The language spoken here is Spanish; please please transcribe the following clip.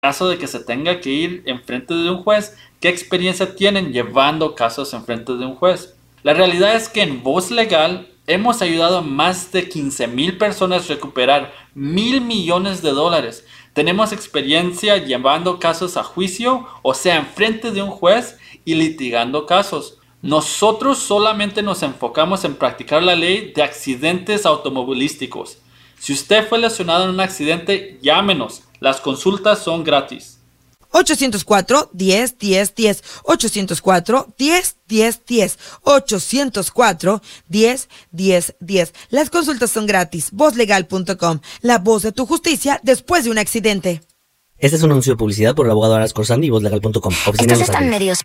caso de que se tenga que ir enfrente de un juez, ¿qué experiencia tienen llevando casos enfrente de un juez? La realidad es que en Voz Legal hemos ayudado a más de 15,000 personas a recuperar $1,000 millones. Tenemos experiencia llevando casos a juicio, o sea, enfrente de un juez y litigando casos. Nosotros solamente nos enfocamos en practicar la ley de accidentes automovilísticos. Si usted fue lesionado en un accidente, llámenos. Las consultas son gratis. 804-10-10-10. 804-10-10-10. 804-10-10-10. Las consultas son gratis. Vozlegal.com. La voz de tu justicia después de un accidente. Este es un anuncio de publicidad por el abogado Aras Corsandi y Vozlegal.com. Estos están medios